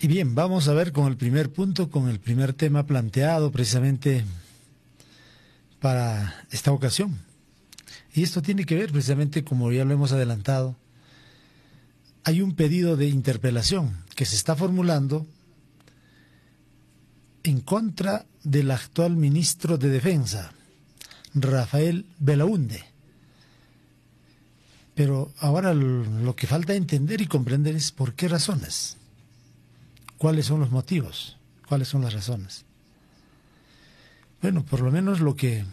Y bien, vamos a ver con el primer punto, con el primer tema planteado precisamente para esta ocasión. Y esto tiene que ver precisamente, como ya lo hemos adelantado, hay un pedido de interpelación que se está formulando en contra del actual ministro de Defensa, Rafael Belaúnde. Pero ahora lo que falta entender y comprender es por qué razones. ¿Cuáles son los motivos? ¿Cuáles son las razones? Bueno, por lo menos lo que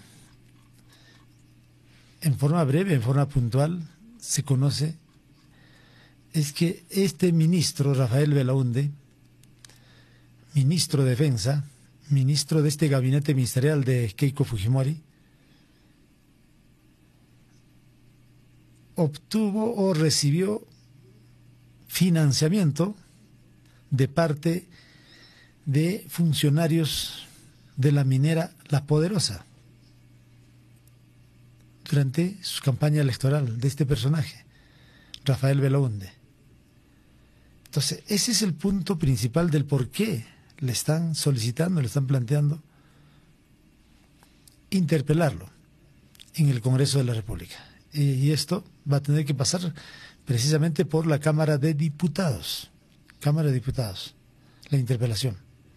en forma breve, en forma puntual, se conoce es que este ministro, Rafael Belaúnde, ministro de Defensa, ministro de este gabinete ministerial de Keiko Fujimori, obtuvo o recibió financiamiento de parte de funcionarios de la minera La Poderosa durante su campaña electoral de este personaje, Rafael Belaúnde. Entonces, ese es el punto principal del por qué le están solicitando, le están planteando interpelarlo en el Congreso de la República. Y esto va a tener que pasar precisamente por la Cámara de Diputados. Cámara de Diputados, la interpelación.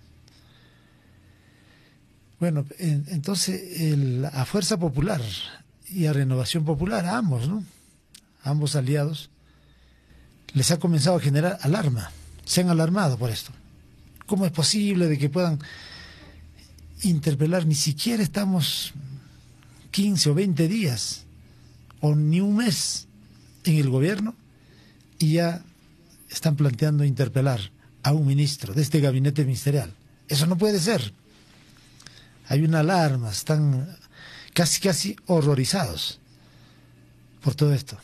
Bueno, entonces a Fuerza Popular y a Renovación Popular, a ambos, ¿no? A ambos aliados, les ha comenzado a generar alarma. Se han alarmado por esto. ¿Cómo es posible de que puedan interpelar? Ni siquiera estamos 15 o 20 días, o ni un mes en el gobierno, y ya están planteando interpelar a un ministro de este gabinete ministerial. Eso no puede ser. Hay una alarma, están casi horrorizados por todo esto.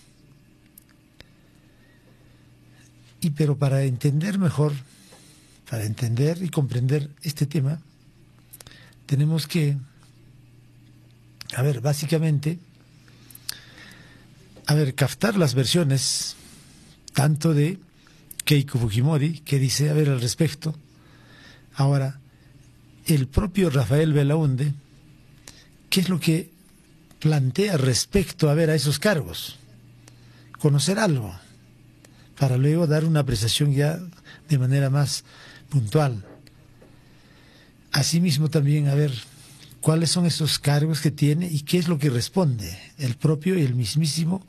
Pero para entender mejor, para entender y comprender este tema, tenemos que, básicamente, captar las versiones tanto de Keiko Fujimori, que dice, al respecto. Ahora, el propio Rafael Belaúnde, ¿qué es lo que plantea respecto a esos cargos? Conocer algo, para luego dar una apreciación ya de manera más puntual. Asimismo también, cuáles son esos cargos que tiene y qué es lo que responde el propio y el mismísimo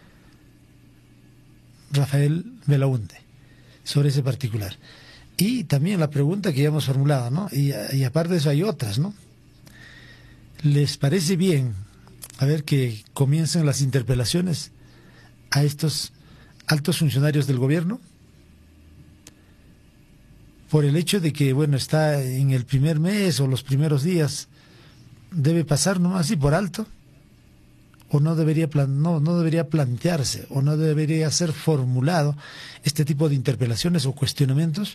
Rafael Belaúnde sobre ese particular. Y también la pregunta que ya hemos formulado, ¿no? Y aparte de eso hay otras, ¿no? ¿Les parece bien, que comiencen las interpelaciones a estos altos funcionarios del gobierno? Por el hecho de que, está en el primer mes o los primeros días, ¿debe pasar nomás así por alto? ¿O no debería plantearse, o no debería ser formulado este tipo de interpelaciones o cuestionamientos?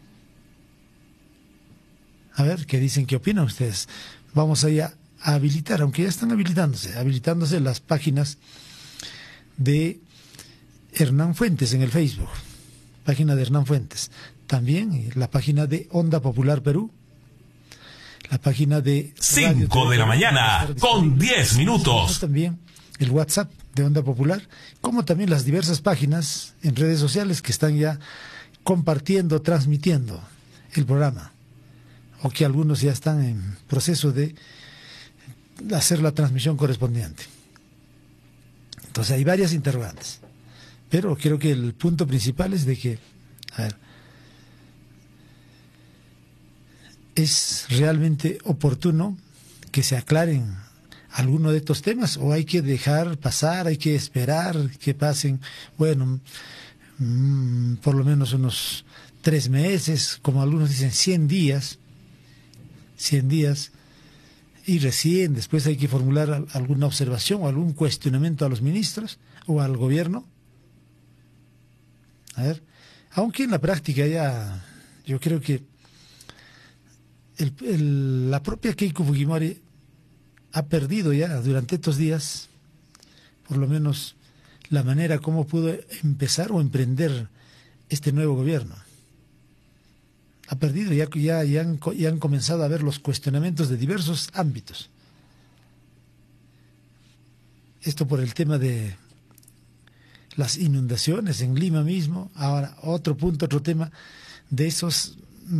¿Qué dicen? ¿Qué opinan ustedes? Vamos a habilitar, aunque ya están habilitándose las páginas de Hernán Fuentes en el Facebook, página de Hernán Fuentes, también la página de Onda Popular Perú, la página de 5 de la mañana con 10 minutos, también el WhatsApp de Onda Popular, como también las diversas páginas en redes sociales que están ya compartiendo, transmitiendo el programa, o que algunos ya están en proceso de hacer la transmisión correspondiente. Entonces hay varias interrogantes, pero creo que el punto principal es de que, ¿es realmente oportuno que se aclaren alguno de estos temas, o hay que dejar pasar, hay que esperar que pasen, por lo menos unos 3 meses, como algunos dicen, 100 días, y recién después hay que formular alguna observación o algún cuestionamiento a los ministros o al gobierno? Aunque en la práctica ya, yo creo que la propia Keiko Fujimori ha perdido ya durante estos días, por lo menos, la manera como pudo empezar o emprender este nuevo gobierno. Ha perdido, ya han comenzado a ver los cuestionamientos de diversos ámbitos. Esto por el tema de las inundaciones en Lima mismo. Ahora, otro tema de esos,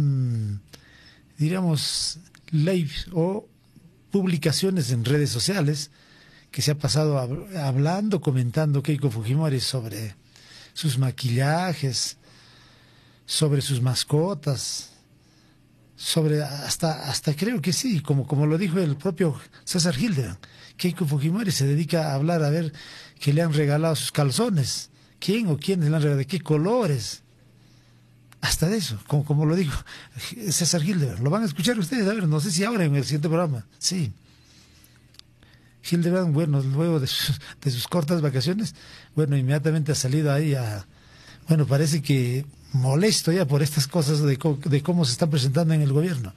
diríamos, lives o publicaciones en redes sociales que se ha pasado hablando, comentando Keiko Fujimori sobre sus maquillajes, sobre sus mascotas, sobre hasta creo que sí, como lo dijo el propio César Hildebrand, Keiko Fujimori se dedica a hablar, a ver que le han regalado sus calzones, quién o quiénes le han regalado, de qué colores, hasta de eso, como lo dijo César Hildebrand. Lo van a escuchar ustedes, a ver, no sé si ahora en el siguiente programa, sí. Hildebrand, bueno, luego de sus cortas vacaciones, bueno, inmediatamente ha salido ahí bueno, parece que molesto ya por estas cosas de cómo se está presentando en el gobierno.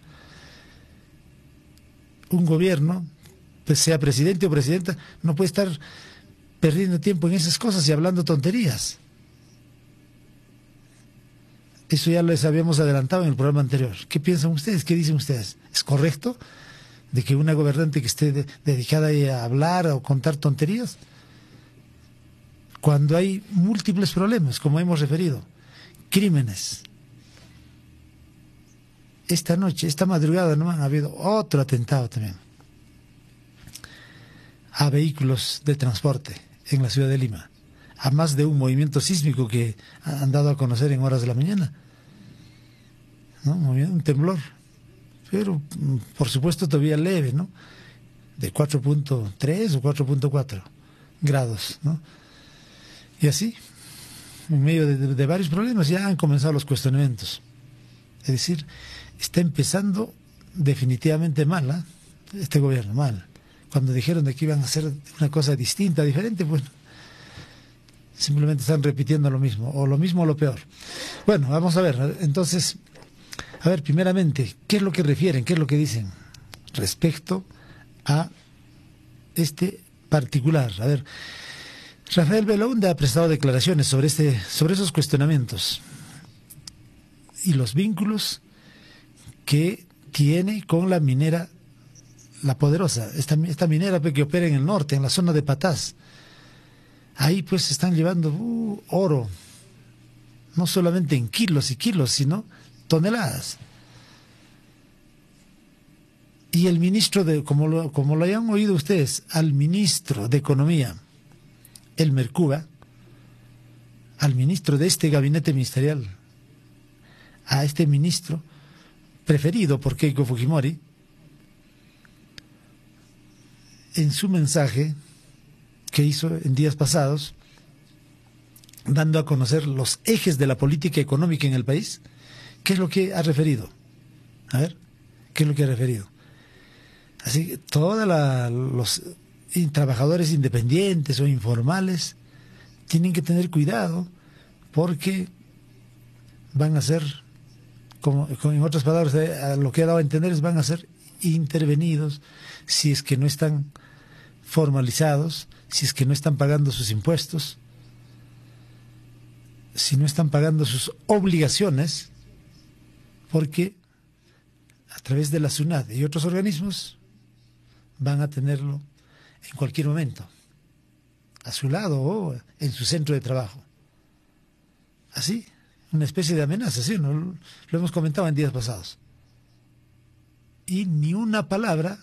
Un gobierno, pues sea presidente o presidenta, no puede estar perdiendo tiempo en esas cosas y hablando tonterías. Eso ya les habíamos adelantado en el programa anterior. ¿Qué piensan ustedes? ¿Qué dicen ustedes? ¿Es correcto de que una gobernante que esté dedicada a hablar o contar tonterías? Cuando hay múltiples problemas, como hemos referido, crímenes. Esta madrugada, ¿no?, ha habido otro atentado también a vehículos de transporte en la ciudad de Lima, a más de un movimiento sísmico que han dado a conocer en horas de la mañana, ¿no? Un temblor, pero por supuesto todavía leve, ¿no?, de 4.3 o 4.4 grados, ¿no? Y así, en medio de varios problemas, ya han comenzado los cuestionamientos. Es decir, está empezando definitivamente mal, ¿eh?, este gobierno, mal. Cuando dijeron de que iban a hacer una cosa distinta, diferente, bueno, simplemente están repitiendo lo mismo o lo peor. Bueno, vamos a ver, entonces, primeramente, ¿qué es lo que refieren, qué es lo que dicen respecto a este particular? A ver, Rafael Belaúnde ha prestado declaraciones sobre esos cuestionamientos y los vínculos que tiene con la minera La Poderosa, esta minera que opera en el norte, en la zona de Patás. Ahí pues se están llevando oro, no solamente en kilos y kilos, sino toneladas. Y el ministro como lo hayan oído ustedes, al ministro de Economía, el Mercuba, al ministro de este gabinete ministerial, a este ministro preferido por Keiko Fujimori, en su mensaje que hizo en días pasados, dando a conocer los ejes de la política económica en el país, ¿qué es lo que ha referido? A ver, ¿qué es lo que ha referido? Así que todos los trabajadores independientes o informales tienen que tener cuidado porque van a ser, en otras palabras, lo que ha dado a entender es van a ser intervenidos si es que no están formalizados, si es que no están pagando sus impuestos, si no están pagando sus obligaciones, porque a través de la SUNAT y otros organismos van a tenerlo en cualquier momento, a su lado o en su centro de trabajo. Así, una especie de amenaza, ¿sí? ¿No? Lo hemos comentado en días pasados. Y ni una palabra,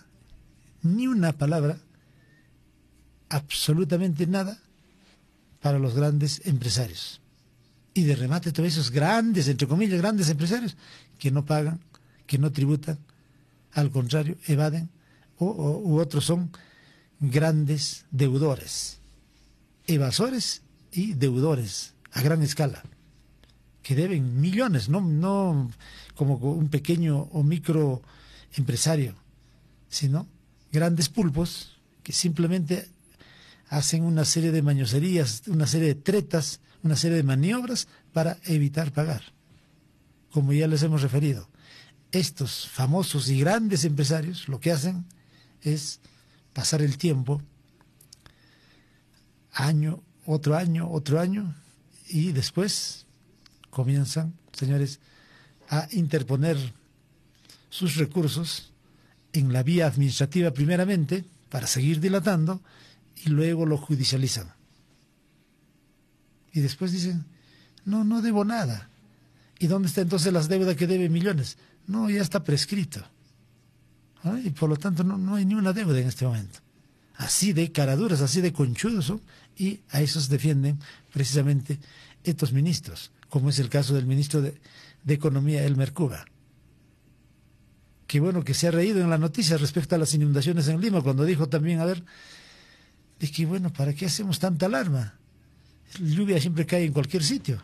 absolutamente nada, para los grandes empresarios. Y de remate todos esos grandes, entre comillas, grandes empresarios que no pagan, que no tributan, al contrario, evaden, u otros son grandes deudores, evasores y deudores a gran escala, que deben millones, no como un pequeño o micro empresario, sino grandes pulpos que simplemente hacen una serie de mañoserías, una serie de tretas, una serie de maniobras para evitar pagar. Como ya les hemos referido, estos famosos y grandes empresarios lo que hacen es pasar el tiempo, año, otro año, y después comienzan, señores, a interponer sus recursos en la vía administrativa primeramente, para seguir dilatando, y luego lo judicializan. Y después dicen, no debo nada. ¿Y dónde está entonces las deudas que debe millones? No, ya está prescrito. ¿Ah? Y por lo tanto no hay ni una deuda en este momento. Así de caraduras, así de conchudos son, y a esos defienden precisamente estos ministros, como es el caso del ministro de Economía, Elmer Cuba. Qué bueno que se ha reído en la noticia respecto a las inundaciones en Lima, cuando dijo también, a ver, es que bueno, ¿para qué hacemos tanta alarma? La lluvia siempre cae en cualquier sitio.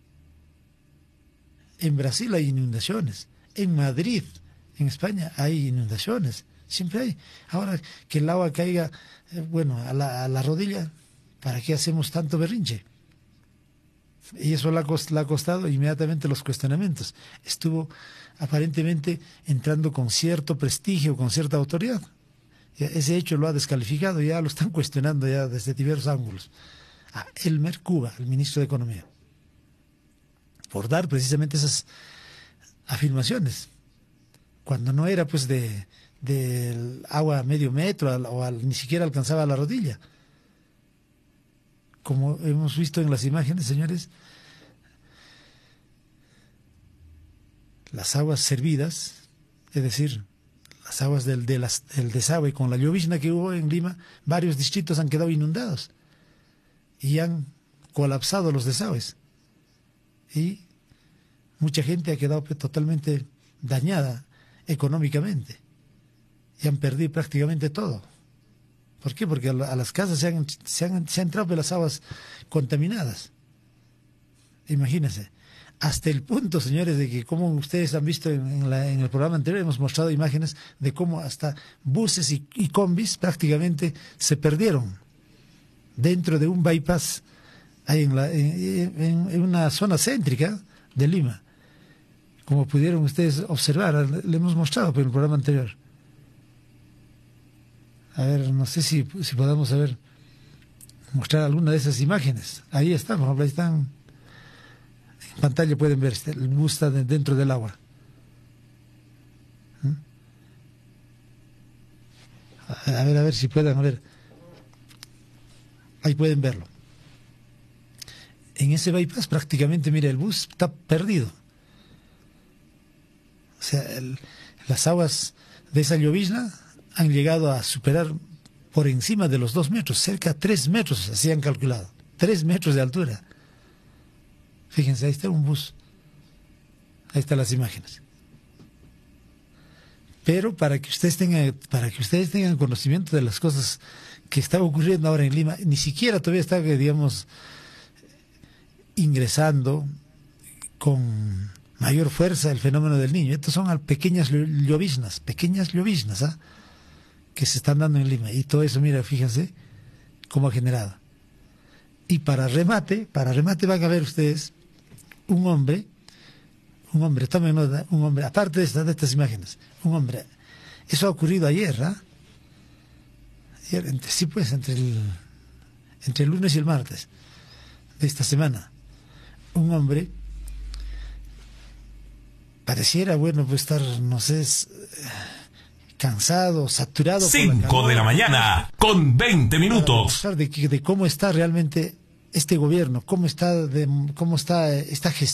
En Brasil hay inundaciones, en Madrid, en España hay inundaciones, siempre hay. Ahora que el agua caiga, bueno, a la rodilla, ¿para qué hacemos tanto berrinche? Y eso le ha costado inmediatamente los cuestionamientos. Estuvo aparentemente entrando con cierto prestigio, con cierta autoridad. Ese hecho lo ha descalificado, ya lo están cuestionando ya desde diversos ángulos. A Elmer Cuba, el ministro de Economía, por dar precisamente esas afirmaciones, cuando no era pues del agua a medio metro o ni siquiera alcanzaba la rodilla. Como hemos visto en las imágenes, señores, las aguas servidas, es decir, las aguas del desagüe, con la llovizna que hubo en Lima, varios distritos han quedado inundados y han colapsado los desagües. Y mucha gente ha quedado totalmente dañada económicamente y han perdido prácticamente todo. ¿Por qué? Porque a las casas se han entrado las aguas contaminadas. Imagínense. Hasta el punto, señores, de que, como ustedes han visto en el programa anterior, hemos mostrado imágenes de cómo hasta buses y combis prácticamente se perdieron dentro de un bypass ahí en una zona céntrica de Lima. Como pudieron ustedes observar, le hemos mostrado en el programa anterior. A ver, no sé si podamos mostrar alguna de esas imágenes. Ahí están, por ejemplo, ahí están. En pantalla pueden ver, el bus está dentro del agua. A ver si pueden ver. Ahí pueden verlo. En ese bypass prácticamente, mira, el bus está perdido. O sea, las aguas de esa llovizna han llegado a superar por encima de los 2 metros, cerca de 3 metros, así han calculado. 3 metros de altura. Fíjense, ahí está un bus. Ahí están las imágenes. Pero para que ustedes tengan conocimiento de las cosas que están ocurriendo ahora en Lima, ni siquiera todavía está, digamos, ingresando con mayor fuerza el fenómeno del Niño. Estos son pequeñas lloviznas, ¿ah?, que se están dando en Lima. Y todo eso, mira, fíjense cómo ha generado. Y para remate van a ver ustedes un hombre, tomen nota, un hombre, aparte de estas imágenes, un hombre, eso ha ocurrido ayer, ¿ah? Sí, pues, entre el lunes y el martes de esta semana, un hombre pareciera, bueno, pues estar, no sé, cansado, saturado. 5 de la mañana, con 20 minutos. De cómo está realmente este gobierno, cómo está esta gestión.